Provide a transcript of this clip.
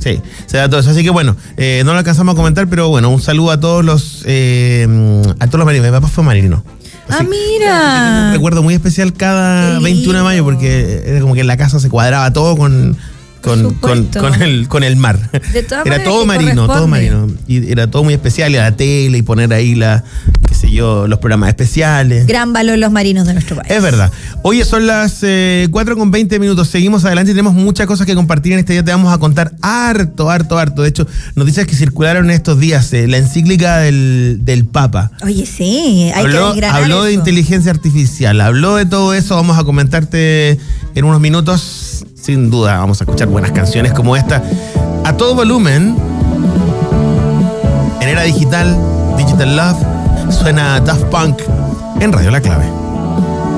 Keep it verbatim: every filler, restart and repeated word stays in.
Sí, se da todo eso. Así que bueno, eh, no lo alcanzamos a comentar, pero bueno, un saludo a todos los eh, a todos los marinos. Mi papá fue marino. Así, ah, mira. Tengo un recuerdo muy especial cada veintiuno de mayo, porque era como que en la casa se cuadraba todo con, con, con, con, el, con el mar. De todas era todo marino, todo marino. Y era todo muy especial, y la tele, y poner ahí la, qué sé yo, los programas especiales. Gran valor los marinos de nuestro país. Es verdad. Oye, son las eh, cuatro con veinte minutos. Seguimos adelante y tenemos muchas cosas que compartir en este día. Te vamos a contar harto, harto, harto. De hecho, noticias que circularon estos días. Eh, la encíclica del, del Papa. Oye, sí, hay habló, que desgranar Habló de eso. inteligencia artificial, habló de todo eso. Vamos a comentarte en unos minutos. Sin duda, vamos a escuchar buenas canciones como esta a todo volumen. En Era Digital, Digital Love, suena Daft Punk en Radio La Clave.